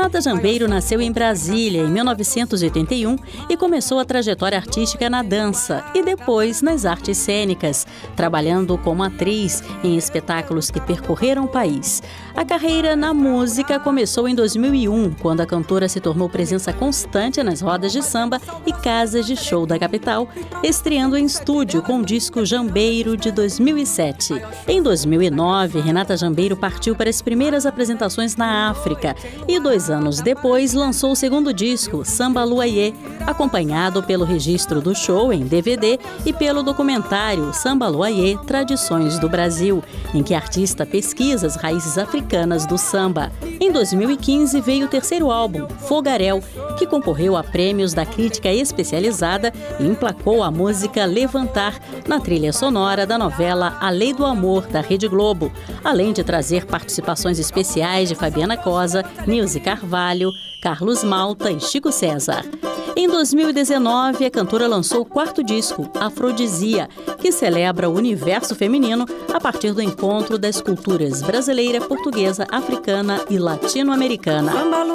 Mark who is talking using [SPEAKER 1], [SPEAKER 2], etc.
[SPEAKER 1] Renata Jambeiro nasceu em Brasília em 1981 e começou a trajetória artística na dança e depois nas artes cênicas, trabalhando como atriz em espetáculos que percorreram o país. A carreira na música começou em 2001, quando a cantora se tornou presença constante nas rodas de samba e casas de show da capital, estreando em estúdio com o disco Jambeiro de 2007. Em 2009, Renata Jambeiro partiu para as primeiras apresentações na África e 2 anos depois lançou o segundo disco, Samba Luaiê, acompanhado pelo registro do show em DVD e pelo documentário Samba Luaiê, Tradições do Brasil, em que a artista pesquisa as raízes africanas do samba. Em 2015 veio o terceiro álbum, Fogaréu, que concorreu a prêmios da crítica especializada e emplacou a música Levantar na trilha sonora da novela A Lei do Amor, da Rede Globo, além de trazer participações especiais de Fabiana Cosa, Nilce Carvalho, Carlos Malta e Chico César. Em 2019, a cantora lançou o 4º disco, Afrodisia, que celebra o universo feminino a partir do encontro das culturas brasileira, portuguesa, africana e latino-americana.